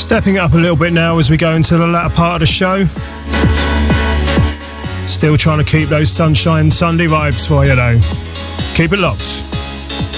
Stepping it up a little bit now as we go into the latter part of the show. Still trying to keep those Sunshine Sunday vibes for you though. Keep it locked.